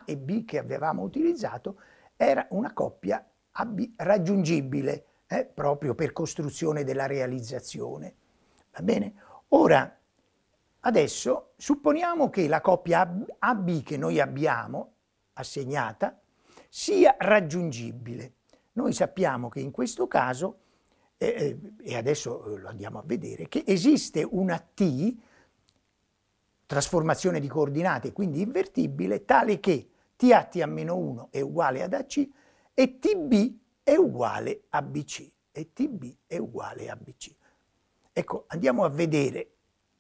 e B che avevamo utilizzato era una coppia AB raggiungibile, proprio per costruzione della realizzazione. Va bene? Ora, adesso supponiamo che la coppia AB che noi abbiamo assegnata sia raggiungibile. Noi sappiamo che in questo caso, e adesso lo andiamo a vedere, che esiste una T, trasformazione di coordinate, quindi invertibile, tale che TAT-1 è uguale ad AC e TB è uguale a BC. E TB è uguale a BC. Ecco, andiamo a vedere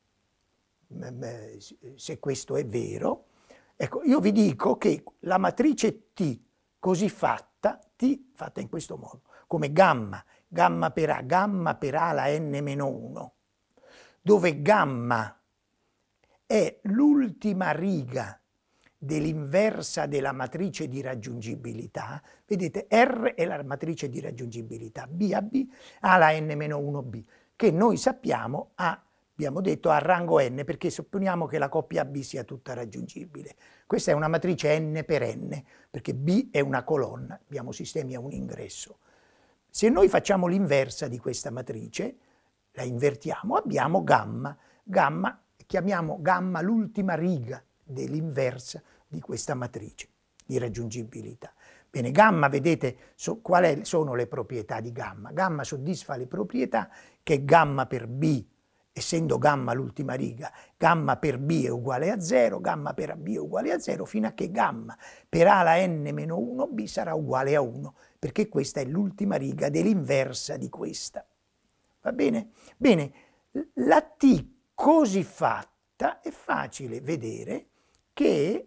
se questo è vero. Ecco, io vi dico che la matrice T così fatta, T fatta in questo modo, come gamma per A alla n-1, dove gamma è l'ultima riga dell'inversa della matrice di raggiungibilità, vedete R è la matrice di raggiungibilità, B a B ha la n-1b, che noi sappiamo abbiamo detto a rango n, perché supponiamo che la coppia B sia tutta raggiungibile. Questa è una matrice n per n, perché B è una colonna, abbiamo sistemi a un ingresso. Se noi facciamo l'inversa di questa matrice, la invertiamo, abbiamo gamma, chiamiamo gamma l'ultima riga dell'inversa di questa matrice di raggiungibilità. Bene, gamma, vedete quali sono le proprietà di gamma? Gamma soddisfa le proprietà che gamma per B, essendo gamma l'ultima riga, gamma per B è uguale a 0, gamma per AB è uguale a 0, fino a che gamma per A alla n-1b sarà uguale a 1, perché questa è l'ultima riga dell'inversa di questa. Va bene? Bene, la T così fatta è facile vedere che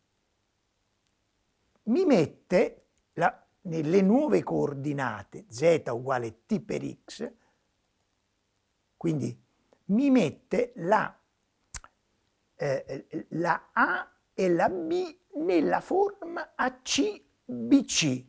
mi mette nelle nuove coordinate z uguale t per x, quindi mi mette la A e la B nella forma ACBC.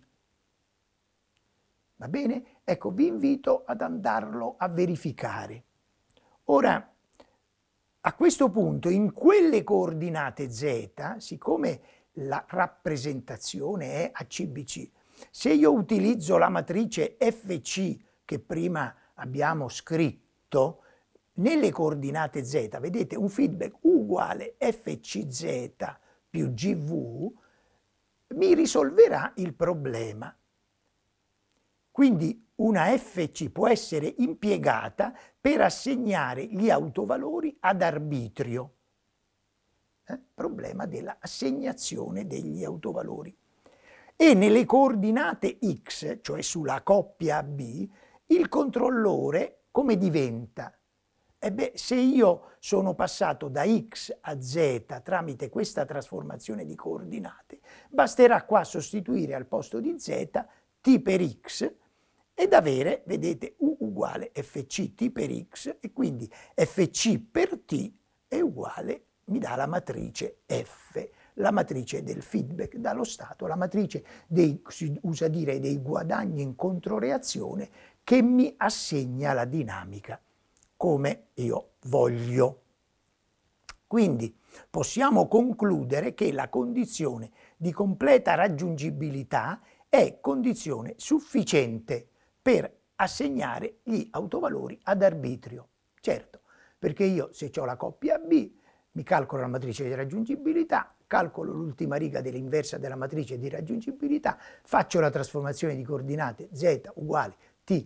Va bene? Ecco, vi invito ad andarlo a verificare. Ora, a questo punto, in quelle coordinate z, siccome la rappresentazione è ACBC, se io utilizzo la matrice FC che prima abbiamo scritto, nelle coordinate z, vedete, un feedback uguale FCZ più GV mi risolverà il problema. Quindi una FC può essere impiegata per assegnare gli autovalori ad arbitrio. Problema dell'assegnazione degli autovalori. E nelle coordinate x, cioè sulla coppia AB, il controllore come diventa? Se io sono passato da x a z tramite questa trasformazione di coordinate, basterà qua sostituire al posto di z t per x ed avere, vedete, u uguale fc t per x, e quindi fc per t è uguale, mi dà la matrice F, la matrice del feedback dallo stato, la matrice si usa dire, dei guadagni in controreazione, che mi assegna la dinamica come io voglio. Quindi possiamo concludere che la condizione di completa raggiungibilità è condizione sufficiente per assegnare gli autovalori ad arbitrio. Certo, perché io se ho la coppia B, mi calcolo la matrice di raggiungibilità, calcolo l'ultima riga dell'inversa della matrice di raggiungibilità, faccio la trasformazione di coordinate z uguale t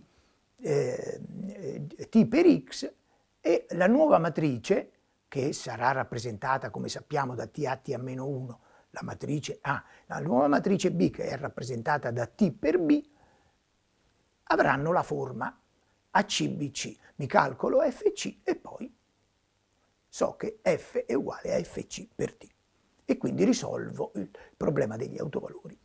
per x, e la nuova matrice, che sarà rappresentata come sappiamo da TAT-1, la matrice A, la nuova matrice B, che è rappresentata da T per B, avranno la forma ACBC. Mi calcolo FC e poi so che F è uguale a FC per T. E quindi risolvo il problema degli autovalori.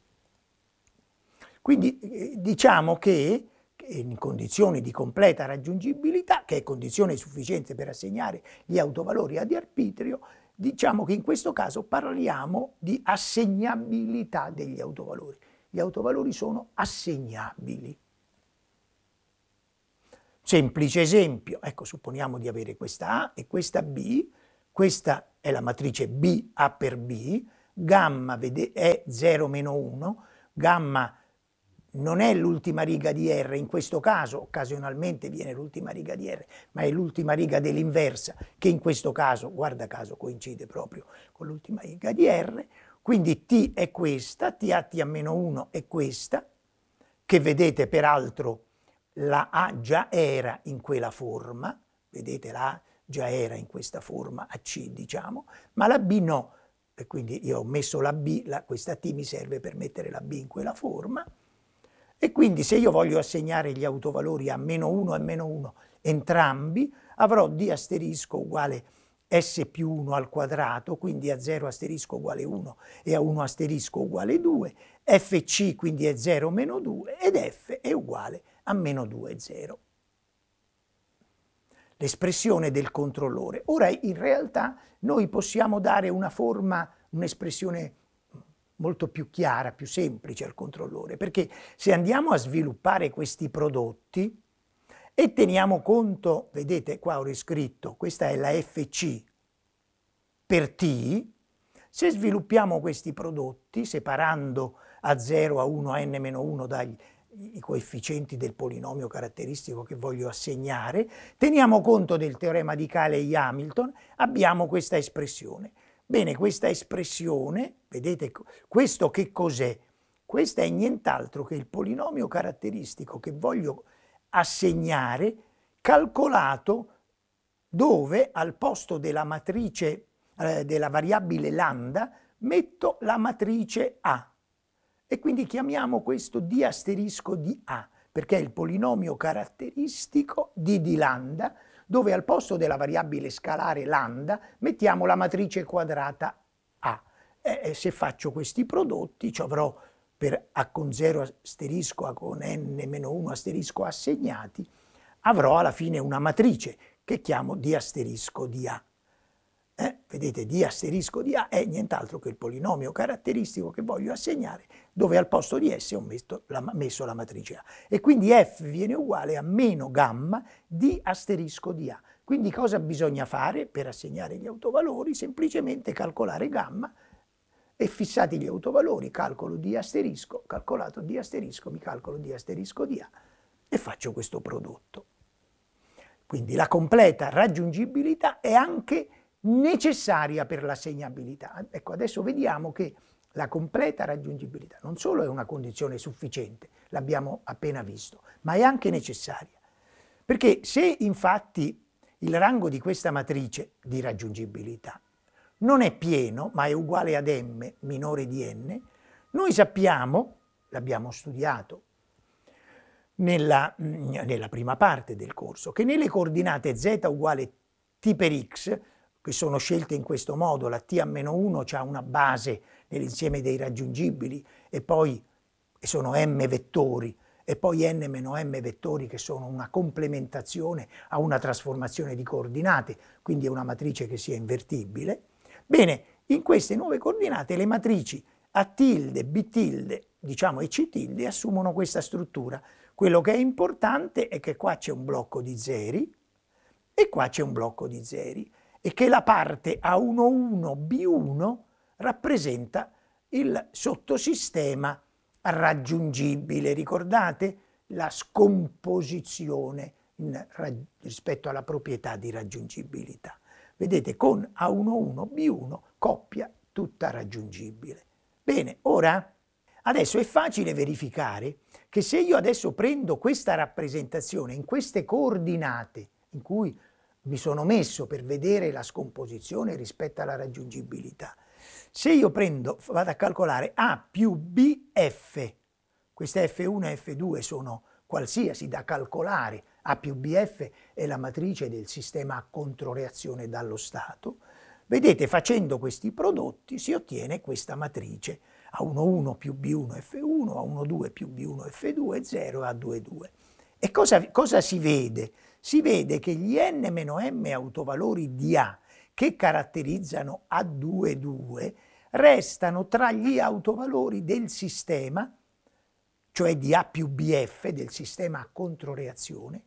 Quindi diciamo che in condizioni di completa raggiungibilità, che è condizione sufficiente per assegnare gli autovalori ad arbitrio, diciamo che in questo caso parliamo di assegnabilità degli autovalori. Gli autovalori sono assegnabili. Semplice esempio, ecco, supponiamo di avere questa A e questa B, questa è la matrice B A per B, gamma è 0 meno 1, gamma non è l'ultima riga di R, in questo caso occasionalmente viene l'ultima riga di R, ma è l'ultima riga dell'inversa, che in questo caso, guarda caso, coincide proprio con l'ultima riga di R, quindi T è questa, T(A)T(A-1) è questa, che vedete peraltro la A già era in quella forma, vedete la A già era in questa forma AC diciamo, ma la B no, e quindi io ho messo la B, questa T mi serve per mettere la B in quella forma, e quindi se io voglio assegnare gli autovalori a meno 1 e meno 1 entrambi, avrò D asterisco uguale S più 1 al quadrato, quindi a 0 asterisco uguale 1 e a 1 asterisco uguale 2, FC quindi è 0 meno 2 ed F è uguale a meno 2, 0. L'espressione del controllore. Ora in realtà noi possiamo dare una forma, un'espressione molto più chiara, più semplice al controllore, perché se andiamo a sviluppare questi prodotti e teniamo conto, vedete qua ho riscritto, questa è la FC per T, se sviluppiamo questi prodotti separando a 0, a 1, a n-1 dai coefficienti del polinomio caratteristico che voglio assegnare, teniamo conto del teorema di Cayley-Hamilton, abbiamo questa espressione. Bene, questa espressione, vedete, questo che cos'è? Questo è nient'altro che il polinomio caratteristico che voglio assegnare, calcolato dove al posto della matrice, della variabile lambda, metto la matrice A. E quindi chiamiamo questo D asterisco di A, perché è il polinomio caratteristico di lambda, dove al posto della variabile scalare lambda mettiamo la matrice quadrata A. E se faccio questi prodotti, ci avrò per A con 0 asterisco, A con n-1 asterisco assegnati, avrò alla fine una matrice che chiamo D asterisco di A. Vedete, D asterisco di A è nient'altro che il polinomio caratteristico che voglio assegnare, dove al posto di S ho messo la matrice A. E quindi F viene uguale a meno gamma D asterisco di A. Quindi cosa bisogna fare per assegnare gli autovalori? Semplicemente calcolare gamma e fissati gli autovalori, calcolo D asterisco, calcolato D asterisco, mi calcolo D asterisco di A e faccio questo prodotto. Quindi la completa raggiungibilità è anche necessaria per l'assegnabilità. Ecco, adesso vediamo che la completa raggiungibilità non solo è una condizione sufficiente, l'abbiamo appena visto, ma è anche necessaria. Perché se infatti il rango di questa matrice di raggiungibilità non è pieno, ma è uguale ad m minore di n, noi sappiamo, l'abbiamo studiato nella prima parte del corso, che nelle coordinate z uguale t per x, che sono scelte in questo modo, la t a meno 1 ha una base nell'insieme dei raggiungibili e poi sono m vettori e poi n meno m vettori che sono una complementazione a una trasformazione di coordinate, quindi è una matrice che sia invertibile. Bene, in queste nuove coordinate le matrici A tilde, B tilde, diciamo e C tilde assumono questa struttura. Quello che è importante è che qua c'è un blocco di zeri e qua c'è un blocco di zeri e che la parte A11, B1 rappresenta il sottosistema raggiungibile. Ricordate la scomposizione rispetto alla proprietà di raggiungibilità. Vedete, con A11, B1, coppia tutta raggiungibile. Bene, ora, adesso è facile verificare che se io adesso prendo questa rappresentazione in queste coordinate in cui mi sono messo per vedere la scomposizione rispetto alla raggiungibilità, se io vado a calcolare A più BF, queste F1 e F2 sono qualsiasi da calcolare, A più BF è la matrice del sistema a controreazione dallo stato, vedete, facendo questi prodotti si ottiene questa matrice A11 più B1 F1, A12 più B1 F2, 0 e A22. E cosa si vede? Si vede che gli n-m autovalori di A che caratterizzano A22 restano tra gli autovalori del sistema, cioè di A più BF del sistema a controreazione,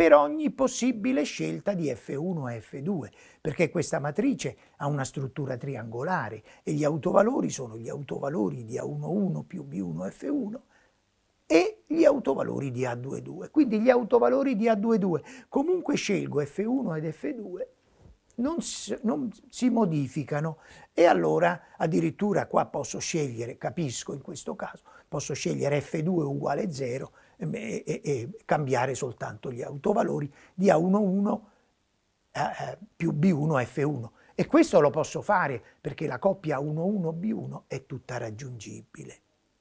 per ogni possibile scelta di F1 e F2, perché questa matrice ha una struttura triangolare e gli autovalori sono gli autovalori di A11 più B1 F1 e gli autovalori di A22. Quindi gli autovalori di A22, comunque scelgo F1 ed F2, non si modificano, e allora addirittura qua posso scegliere, capisco in questo caso, posso scegliere F2 uguale 0 e cambiare soltanto gli autovalori di A11 più B1 F1. E questo lo posso fare perché la coppia A11B1 è tutta raggiungibile.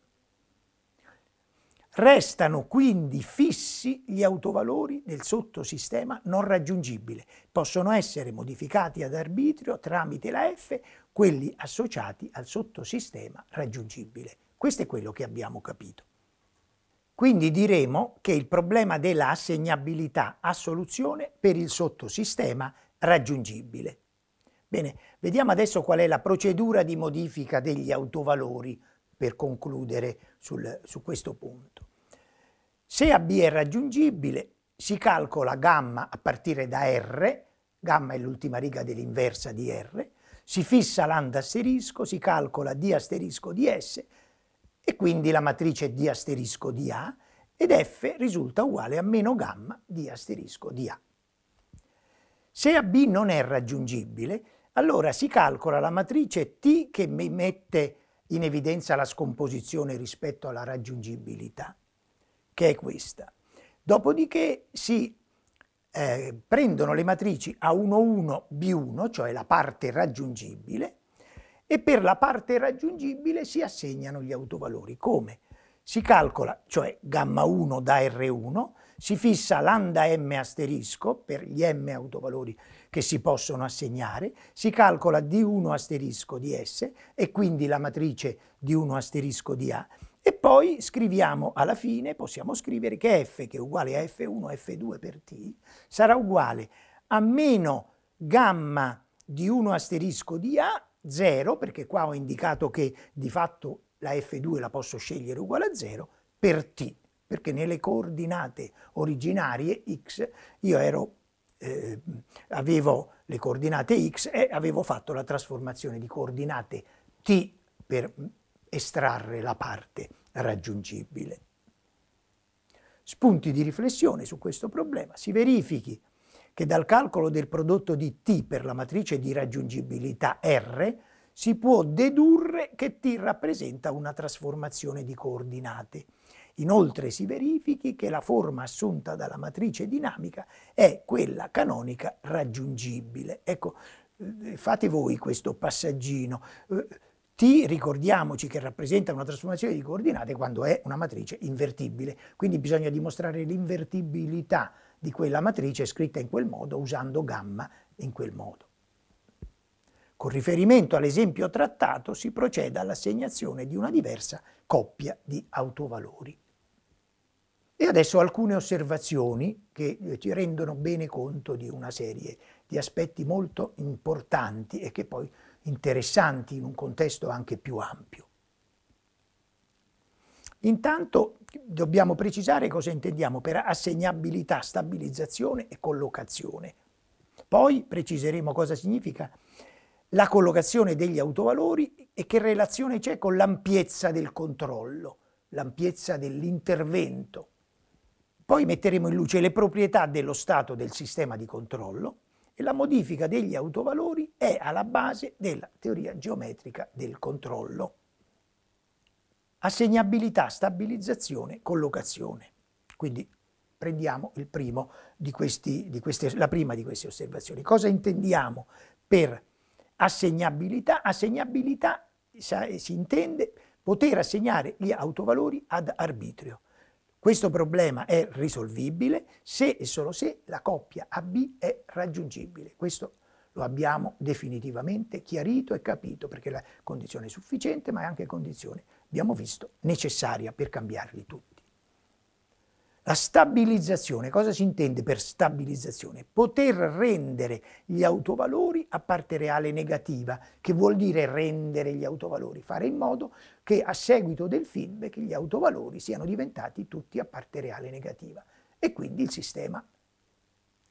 Restano quindi fissi gli autovalori del sottosistema non raggiungibile. Possono essere modificati ad arbitrio tramite la F, quelli associati al sottosistema raggiungibile. Questo è quello che abbiamo capito. Quindi diremo che il problema della assegnabilità ha soluzione per il sottosistema raggiungibile. Bene, vediamo adesso qual è la procedura di modifica degli autovalori per concludere su questo punto. Se AB è raggiungibile, si calcola gamma a partire da R, gamma è l'ultima riga dell'inversa di R, si fissa lambda asterisco, si calcola D asterisco di S e quindi la matrice D asterisco di A, ed F risulta uguale a meno gamma D asterisco di A. Se AB non è raggiungibile, allora si calcola la matrice T che mi mette in evidenza la scomposizione rispetto alla raggiungibilità, che è questa. Dopodiché si prendono le matrici A11, B1, cioè la parte raggiungibile, e per la parte raggiungibile si assegnano gli autovalori. Come? Si calcola, cioè gamma 1 da R1, si fissa lambda m asterisco per gli m autovalori che si possono assegnare, si calcola D1 asterisco di S e quindi la matrice D1 asterisco di A, e poi scriviamo alla fine, possiamo scrivere che F, che è uguale a F1 F2 per T, sarà uguale a meno gamma D1 asterisco di A, 0, perché qua ho indicato che di fatto la F2 la posso scegliere uguale a 0, per T, perché nelle coordinate originarie x io avevo le coordinate x e avevo fatto la trasformazione di coordinate t per estrarre la parte raggiungibile. Spunti di riflessione su questo problema. Si verifichi che dal calcolo del prodotto di t per la matrice di raggiungibilità R si può dedurre che t rappresenta una trasformazione di coordinate. Inoltre si verifichi che la forma assunta dalla matrice dinamica è quella canonica raggiungibile. Ecco, fate voi questo passaggino. T, ricordiamoci che rappresenta una trasformazione di coordinate quando è una matrice invertibile, quindi bisogna dimostrare l'invertibilità di quella matrice scritta in quel modo usando gamma in quel modo. Con riferimento all'esempio trattato si procede all'assegnazione di una diversa coppia di autovalori. E adesso alcune osservazioni che ci rendono bene conto di una serie di aspetti molto importanti e che poi interessanti in un contesto anche più ampio. Intanto dobbiamo precisare cosa intendiamo per assegnabilità, stabilizzazione e collocazione. Poi preciseremo cosa significa la collocazione degli autovalori e che relazione c'è con l'ampiezza del controllo, l'ampiezza dell'intervento. Poi metteremo in luce le proprietà dello stato del sistema di controllo e la modifica degli autovalori è alla base della teoria geometrica del controllo. Assegnabilità, stabilizzazione, collocazione. Quindi prendiamo la prima di queste osservazioni. Cosa intendiamo per assegnabilità? Assegnabilità si intende poter assegnare gli autovalori ad arbitrio. Questo problema è risolvibile se e solo se la coppia AB è raggiungibile. Questo lo abbiamo definitivamente chiarito e capito, perché la condizione è sufficiente, ma è anche condizione, abbiamo visto, necessaria per cambiarli tutti. La stabilizzazione, cosa si intende per stabilizzazione? Poter rendere gli autovalori a parte reale negativa, che vuol dire rendere gli autovalori, fare in modo che a seguito del feedback gli autovalori siano diventati tutti a parte reale negativa e quindi il sistema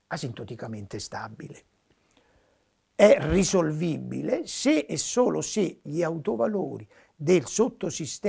asintoticamente stabile. È risolvibile se e solo se gli autovalori del sottosistema